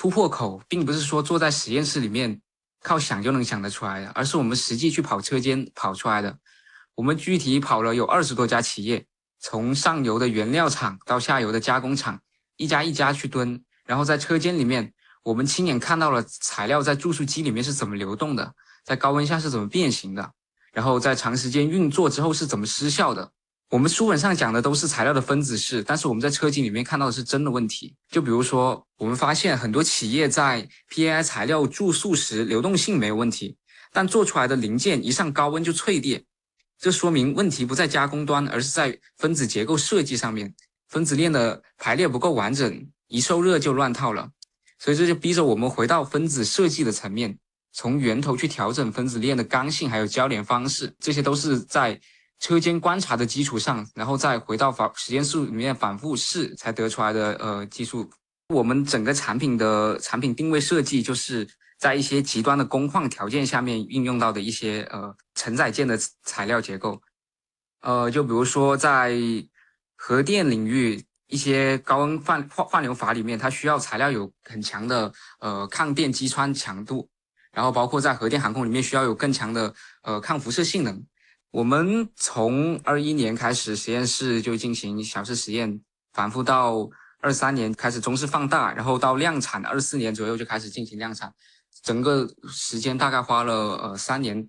突破口并不是说坐在实验室里面靠想就能想得出来的，而是我们实际去跑车间跑出来的。我们具体跑了有20多家企业，从上游的原料厂到下游的加工厂，一家一家去蹲，然后在车间里面，我们亲眼看到了材料在注塑机里面是怎么流动的，在高温下是怎么变形的，然后在长时间运作之后是怎么失效的。我们书本上讲的都是材料的分子式，但是我们在车间里面看到的是真的问题。就比如说，我们发现很多企业在 PAI 材料注塑时流动性没有问题，但做出来的零件一上高温就脆裂。这说明问题不在加工端，而是在分子结构设计上面，分子链的排列不够完整，一受热就乱套了。所以这就逼着我们回到分子设计的层面，从源头去调整分子链的刚性还有交联方式，这些都是在车间观察的基础上，然后再回到实验室里面反复试才得出来的技术。我们整个产品的产品定位设计就是在一些极端的工况条件下面运用到的一些承载件的材料结构。就比如说在核电领域，一些高温换流阀里面，它需要材料有很强的抗电击穿强度，然后包括在核电航空里面需要有更强的抗辐射性能。我们从21年开始实验室就进行小式实验，反复到23年开始中式放大，然后到量产24年左右就开始进行量产，整个时间大概花了3年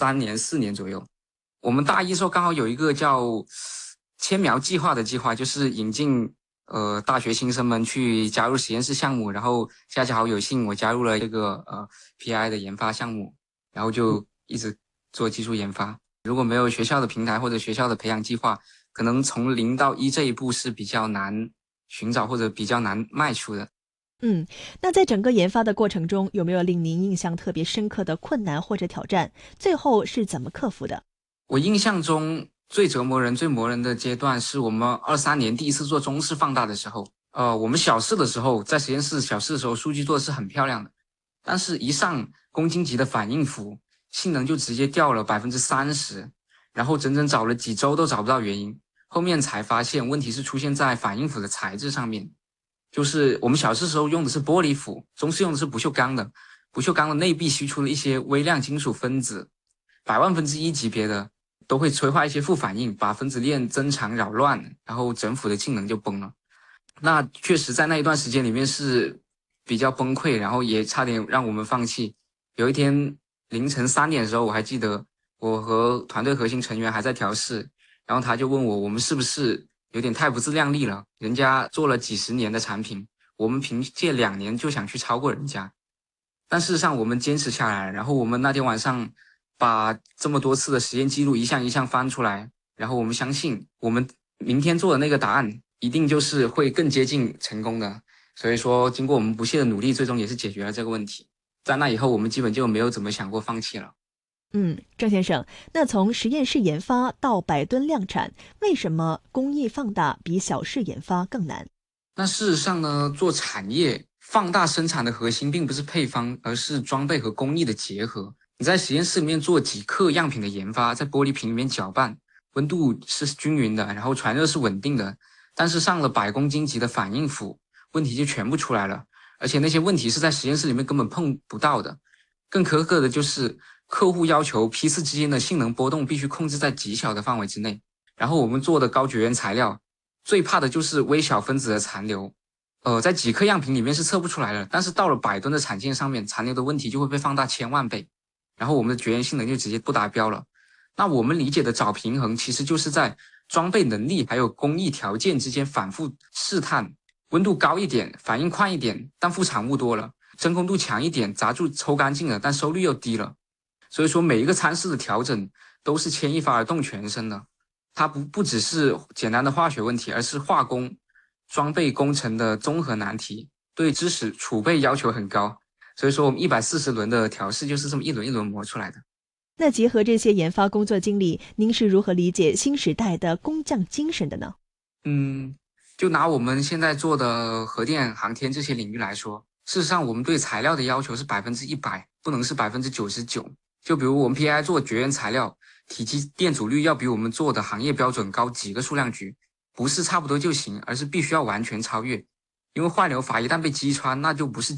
4年左右。我们大一时候刚好有一个叫千苗计划的计划，就是引进大学新生们去加入实验室项目，然后恰巧有幸我加入了这个PI 的研发项目，然后就一直做技术研发。如果没有学校的平台或者学校的培养计划，可能从0到1这一步是比较难寻找或者比较难迈出的。 那在整个研发的过程中，有没有令您印象特别深刻的困难或者挑战？最后是怎么克服的？ 我印象中最折磨人、最磨人的阶段是我们23年第一次做中式放大的时候。我们小试的时候，在实验室小试的时候，数据做的是很漂亮的，但是一上公斤级的反应符，性能就直接掉了30%，然后整整找了几周都找不到原因，后面才发现问题是出现在反应符的材质上面。就是我们小试时候用的是玻璃符，中试用的是不锈钢的，不锈钢的内壁析出了一些微量金属分子，100万分之一级别的都会催化一些负反应，把分子链增长扰乱，然后整辅的性能就崩了。那确实在那一段时间里面是比较崩溃，然后也差点让我们放弃。有一天凌晨3点的时候，我还记得我和团队核心成员还在调试，然后他就问我们是不是有点太不自量力了，人家做了几十年的产品，我们凭借2年就想去超过人家。但事实上我们坚持下来，然后我们那天晚上把这么多次的实验记录一项一项翻出来，然后我们相信我们明天做的那个答案一定就是会更接近成功的。所以说经过我们不懈的努力，最终也是解决了这个问题。在那以后我们基本就没有怎么想过放弃了。 郑先生，那从实验室研发到百吨量产，为什么工艺放大比小试研发更难？ 那事实上呢，做产业放大生产的核心并不是配方，而是装备和工艺的结合。你在实验室里面做几克样品的研发，在玻璃瓶里面搅拌，温度是均匀的，然后传热是稳定的，但是上了100公斤级的反应符，问题就全部出来了。而且那些问题是在实验室里面根本碰不到的。更苛刻的就是客户要求批次之间的性能波动必须控制在极小的范围之内。然后我们做的高绝缘材料，最怕的就是微小分子的残留。在几克样品里面是测不出来的，但是到了100吨的产线上面，残留的问题就会被放大1000万倍，然后我们的绝缘性能就直接不达标了。那我们理解的找平衡，其实就是在装备能力还有工艺条件之间反复试探。温度高一点，反应快一点，但副产物多了；真空度强一点，杂质抽干净了，但收率又低了。所以说每一个参数的调整都是牵一发而动全身的。它不只是简单的化学问题，而是化工、装备工程的综合难题，对知识储备要求很高。所以说我们140轮的调试就是这么一轮一轮磨出来的。 那结合这些研发工作经历，您是如何理解新时代的工匠精神的呢？ 就拿我们现在做的核电、航天这些领域来说，事实上我们对材料的要求是100%，不能是99%。就比如我们 PI 做绝缘材料，体积电阻率要比我们做的行业标准高几个数量级，不是差不多就行，而是必须要完全超越。因为换流阀一旦被击穿，那就不是